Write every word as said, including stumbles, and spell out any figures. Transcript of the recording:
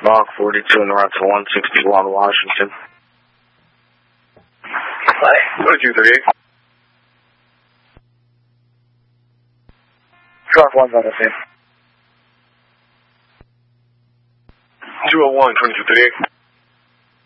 Mach forty-two north to one sixty-one Washington. Hi. twenty-two thirty-eight. Truck one's on the scene. two oh one, twenty-two thirty-eight.